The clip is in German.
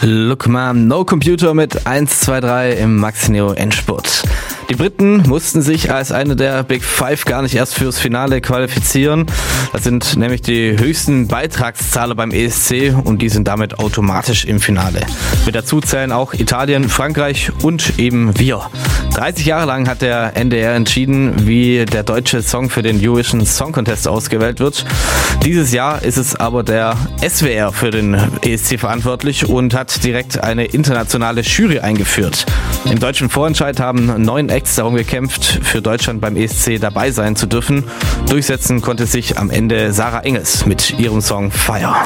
Look Mom, No Computer mit 1, 2, 3 im Max Neo Endspurt. Die Briten mussten sich als eine der Big Five gar nicht erst fürs Finale qualifizieren. Das sind nämlich die höchsten Beitragszahler beim ESC und die sind damit automatisch im Finale. Mit dazu zählen auch Italien, Frankreich und eben wir. 30 Jahre lang hat der NDR entschieden, wie der deutsche Song für den Eurovision Song Contest ausgewählt wird. Dieses Jahr ist es aber der SWR für den ESC verantwortlich und hat direkt eine internationale Jury eingeführt. Im deutschen Vorentscheid haben 9 Acts darum gekämpft, für Deutschland beim ESC dabei sein zu dürfen. Durchsetzen konnte sich am Ende Sarah Engels mit ihrem Song Fire.